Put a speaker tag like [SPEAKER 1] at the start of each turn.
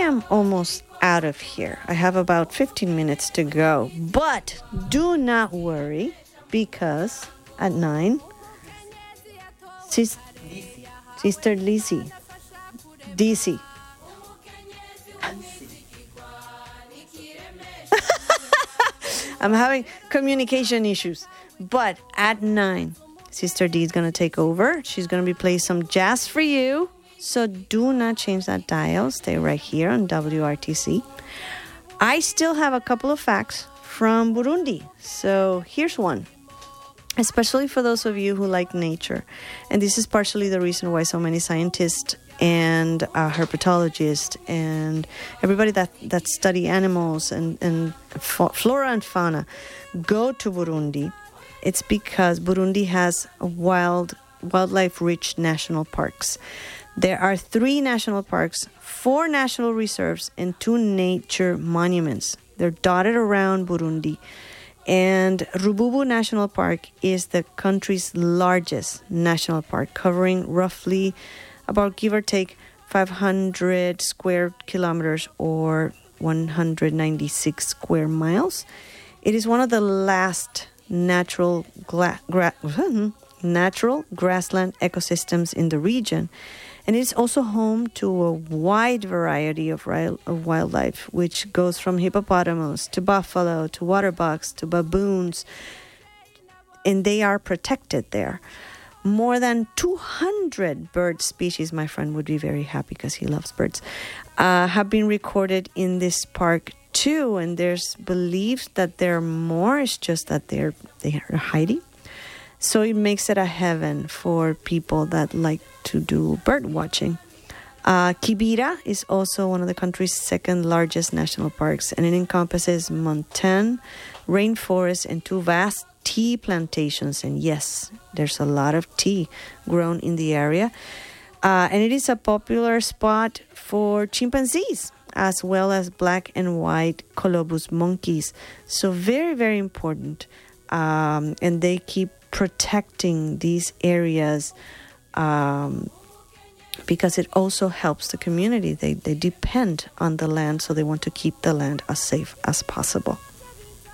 [SPEAKER 1] am almost out of here. I have about 15 minutes to go. But do not worry, because at 9, Sister Lizzie, DC. I'm having communication issues. But at 9, Sister D is going to take over. She's going to be playing some jazz for you. So do not change that dial. Stay right here on WRTC. I still have a couple of facts from Burundi. So here's one. Especially for those of you who like nature. And this is partially the reason why so many scientists and herpetologists and everybody that study animals and flora and fauna go to Burundi. It's because Burundi has wildlife-rich national parks. There are 3 national parks, 4 national reserves, and 2 nature monuments. They're dotted around Burundi. And Rububu National Park is the country's largest national park, covering roughly about, give or take, 500 square kilometers or 196 square miles. It is one of the last natural grassland ecosystems in the region. And it's also home to a wide variety of wildlife, which goes from hippopotamus to buffalo to waterbucks to baboons. And they are protected there. More than 200 bird species, my friend would be very happy because he loves birds, have been recorded in this park too. And there's beliefs that there are more. It's just that they are hiding. So it makes it a heaven for people that like to do bird watching. Kibira is also one of the country's second largest national parks, and it encompasses montane, rainforest, and 2 vast tea plantations. And yes, there's a lot of tea grown in the area. And it is a popular spot for chimpanzees, as well as black and white colobus monkeys. So very, very important. And they keep protecting these areas because it also helps the community. They depend on the land, so they want to keep the land as safe as possible.